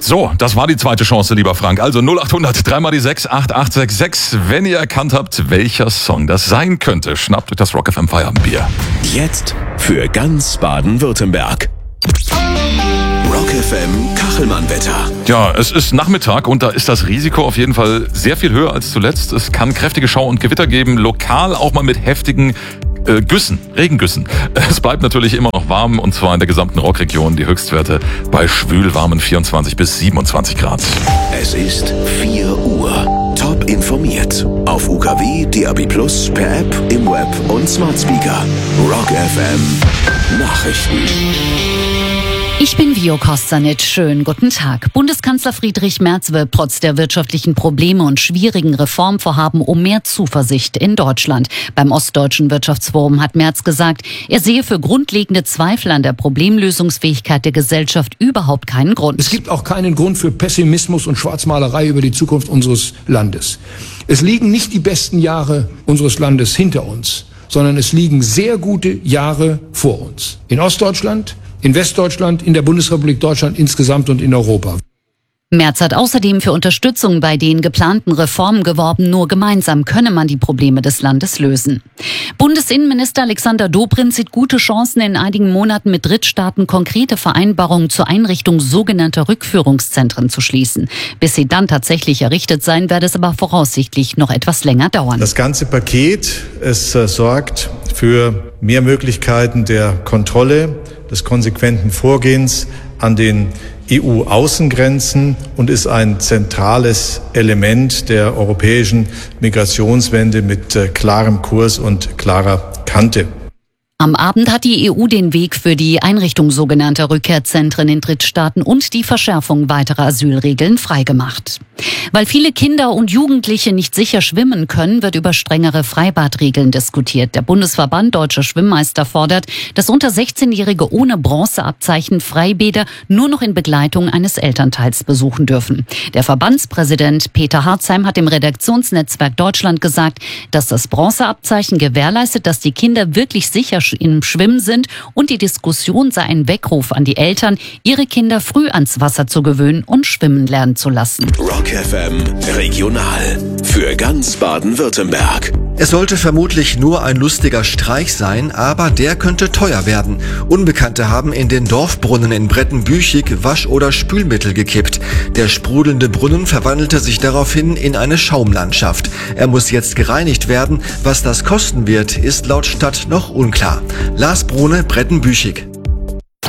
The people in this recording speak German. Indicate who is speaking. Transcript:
Speaker 1: So, das war die zweite Chance, lieber Frank. Also 0800 3 mal die 6 8866. Wenn ihr erkannt habt, welcher Song das sein könnte, schnappt euch das Rock FM Feierabendbier.
Speaker 2: Jetzt für ganz Baden-Württemberg. Rock FM Kachelmann-Wetter.
Speaker 1: Ja, es ist Nachmittag und da ist das Risiko auf jeden Fall sehr viel höher als zuletzt. Es kann kräftige Schau- und Gewitter geben, lokal auch mal mit heftigen Regengüssen. Es bleibt natürlich immer noch warm und zwar in der gesamten Rockregion. Die Höchstwerte bei schwülwarmen 24 bis 27 Grad.
Speaker 2: Es ist 4 Uhr. Top informiert. Auf UKW, DAB+, per App, im Web und Smart Speaker. Rock FM Nachrichten.
Speaker 3: Ich bin Vio Kostanic. Schönen guten Tag. Bundeskanzler Friedrich Merz wirbt trotz der wirtschaftlichen Probleme und schwierigen Reformvorhaben um mehr Zuversicht in Deutschland. Beim Ostdeutschen Wirtschaftsforum hat Merz gesagt, er sehe für grundlegende Zweifel an der Problemlösungsfähigkeit der Gesellschaft überhaupt keinen Grund.
Speaker 4: Es gibt auch keinen Grund für Pessimismus und Schwarzmalerei über die Zukunft unseres Landes. Es liegen nicht die besten Jahre unseres Landes hinter uns, sondern es liegen sehr gute Jahre vor uns. In Ostdeutschland, in Westdeutschland, in der Bundesrepublik Deutschland insgesamt und in Europa.
Speaker 3: Merz hat außerdem für Unterstützung bei den geplanten Reformen geworben. Nur gemeinsam könne man die Probleme des Landes lösen. Bundesinnenminister Alexander Dobrindt sieht gute Chancen, in einigen Monaten mit Drittstaaten konkrete Vereinbarungen zur Einrichtung sogenannter Rückführungszentren zu schließen. Bis sie dann tatsächlich errichtet sein, werde es aber voraussichtlich noch etwas länger dauern.
Speaker 5: Das ganze Paket, es sorgt für mehr Möglichkeiten der Kontrolle, des konsequenten Vorgehens an den EU-Außengrenzen und ist ein zentrales Element der europäischen Migrationswende mit klarem Kurs und klarer Kante.
Speaker 3: Am Abend hat die EU den Weg für die Einrichtung sogenannter Rückkehrzentren in Drittstaaten und die Verschärfung weiterer Asylregeln freigemacht. Weil viele Kinder und Jugendliche nicht sicher schwimmen können, wird über strengere Freibadregeln diskutiert. Der Bundesverband Deutscher Schwimmmeister fordert, dass unter 16-Jährige ohne Bronzeabzeichen Freibäder nur noch in Begleitung eines Elternteils besuchen dürfen. Der Verbandspräsident Peter Harzheim hat dem Redaktionsnetzwerk Deutschland gesagt, dass das Bronzeabzeichen gewährleistet, dass die Kinder wirklich sicher im Schwimmen sind und die Diskussion sei ein Weckruf an die Eltern, ihre Kinder früh ans Wasser zu gewöhnen und schwimmen lernen zu lassen.
Speaker 2: Rock FM Regional für ganz Baden-Württemberg.
Speaker 6: Es sollte vermutlich nur ein lustiger Streich sein, aber der könnte teuer werden. Unbekannte haben in den Dorfbrunnen in Brettenbüchig Wasch- oder Spülmittel gekippt. Der sprudelnde Brunnen verwandelte sich daraufhin in eine Schaumlandschaft. Er muss jetzt gereinigt werden. Was das kosten wird, ist laut Stadt noch unklar. Lars Brune, Brettenbüchig.